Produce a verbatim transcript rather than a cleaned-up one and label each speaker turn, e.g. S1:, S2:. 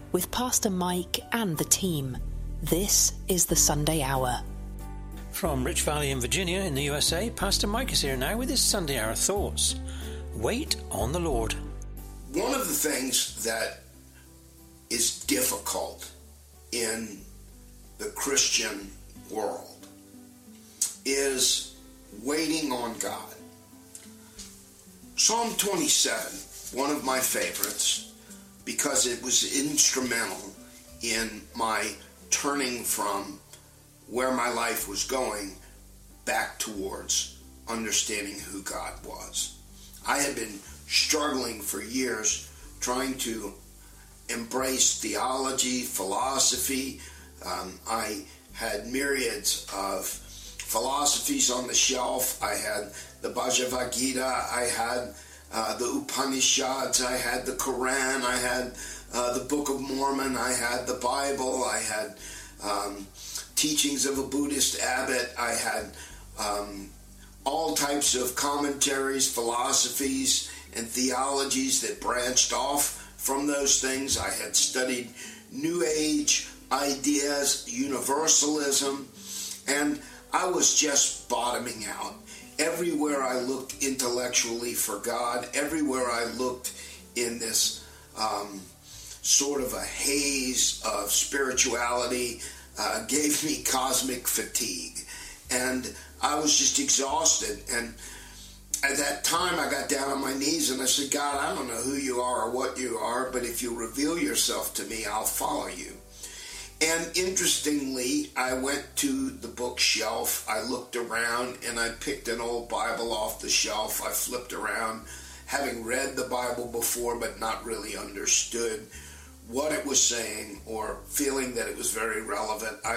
S1: with Pastor Mike and the team. This is the Sunday Hour.
S2: From Rich Valley in Virginia in the U S A, Pastor Mike is here now with his Sunday Hour thoughts. Wait on the Lord.
S3: One of the things that is difficult in the Christian world is waiting on God. Psalm twenty-seven, one of my favorites, because it was instrumental in my turning from where my life was going back towards understanding who God was. I had been struggling for years trying to embrace theology, philosophy. Um, I had myriads of philosophies on the shelf. I had the Bhagavad Gita, I had uh, the Upanishads, I had the Quran, I had uh, the Book of Mormon, I had the Bible, I had um, teachings of a Buddhist abbot, I had um, all types of commentaries, philosophies, and theologies that branched off from those things. I had studied New Age ideas, universalism, and I was just bottoming out. Everywhere I looked intellectually for God, everywhere I looked in this um, sort of a haze of spirituality uh, gave me cosmic fatigue. And I was just exhausted. And at that time, I got down on my knees and I said, God, I don't know who you are or what you are, but if you reveal yourself to me, I'll follow you. And interestingly, I went to the bookshelf, I looked around, and I picked an old Bible off the shelf. I flipped around, having read the Bible before but not really understood what it was saying or feeling that it was very relevant. I